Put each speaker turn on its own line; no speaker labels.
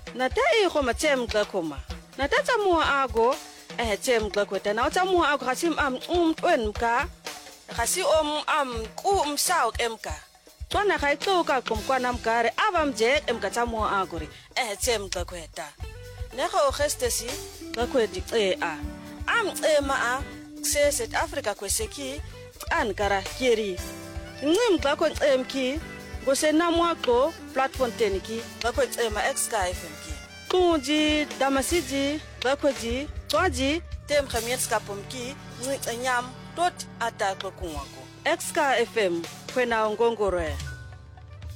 nata go matsem tla khoma nata tsa mo ago tsem tla kweta na tsa mo ago gasim twenka gasi ku umsaw emka tswana ga itloka komkwana mkare abamje emka tsa mo ago ri tsem tla kweta nego gestesi tla kweti ema se South Africa kweseki ankara keri ngim tla ko emki gosena mwaqo platform teniki bakho ema xka fm ki kunji damasiji bakhoji twaji tem khamiet ska pomki ngicenyam tot ataklo kunwako xka fm kwena ngongorwe